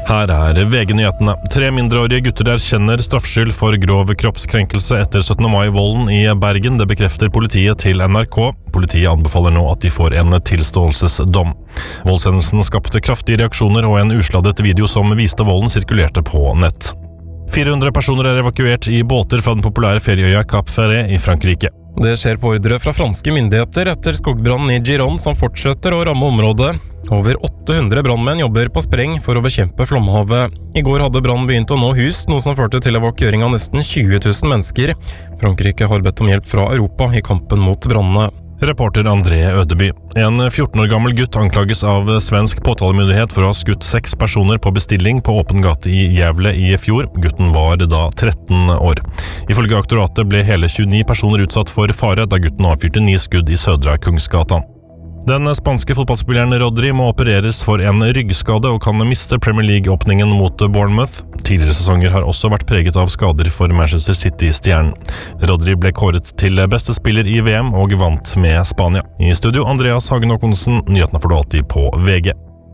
Her VG-nyhetene. 3 mindreårige gutter erkjenner straffskyld for grov kroppskrenkelse etter 17. mai-volden i Bergen. Det bekrefter politiet til NRK. Politiet anbefaler nå at de får en tilståelsesdom. Voldshendelsen skapte kraftige reaksjoner, og en usladdet video som viste volden sirkulerte på nett. 400 personer evakuert i båter fra den populære ferieøya Cap Ferret i Frankrike. Det skjer på ordre fra franske myndigheter etter skogbrannen i Gironde som fortsetter å ramme området. Over 800 brannmenn jobber på spreng for å bekjempe flomhavet. I går hadde brannen begynt å nå hus, noe som førte til evakuering av nesten 20 000 mennesker. Frankrike har bedt om hjelp fra Europa i kampen mot brannene. Reporter André Ødeby. En 14 år gammel gutt anklages av svensk påtalemyndighet for å ha skutt 6 personer på bestilling på åpen gate i Gävle i fjor. Gutten var da 13 år. Ifølge aktoratet ble hele 29 personer utsatt for fare da gutten avfyrte 9 skudd i Sødra Kungsgatan. Den spanske fotballspilleren Rodri må opereres for en ryggskade og kan miste Premier League-åpningen mot Bournemouth. Tidligere sesonger har også vært preget av skader for Manchester City-stjernen. Rodri ble kåret til beste spiller i VM og vant med Spania. I studio Andreas Hagen Håkonsen, nyhetene får du alltid på VG.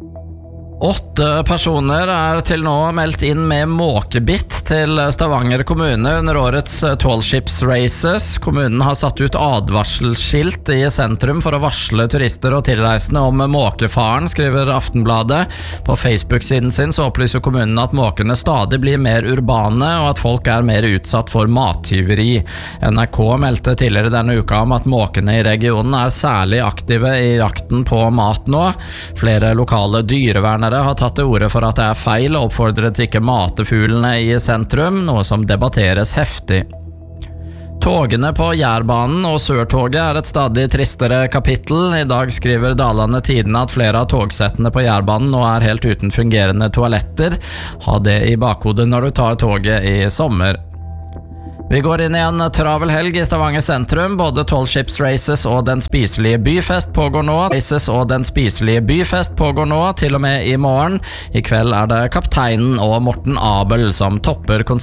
8 personer til nå meldt inn med måkebitt til Stavanger kommune under årets Tallships Races. Kommunen har satt ut advarselsskilt i sentrum for å varsle turister og tilreisende om måkefaren, skriver Aftenbladet. På Facebook-siden sin så opplyser kommunen at måkene stadig blir mer urbane, og at folk mer utsatt for mattyveri. NRK meldte tidligere denne uka om at måkene i regionen særlig aktive i jakten på mat nå. Flere lokale dyrevernere har tatt til orde for at det feil å oppfordre til ikke mate fuglene i sentrum, noe som debatteres heftig. Togene på Jærbanen og Sørtoget et stadig tristere kapittel. I dag skriver Dalane Tidene at flere av togsettene på Jærbanen nå helt uten fungerende toaletter. Ha det i bakhodet når du tar toget i sommer. Vi går inn i en travel helg i Stavanger sentrum. Både Tallships Races og Den spiselige byfest pågår nå. Til og med i morgen. I kveld det Kapteinen og Morten Abel som topper konserten.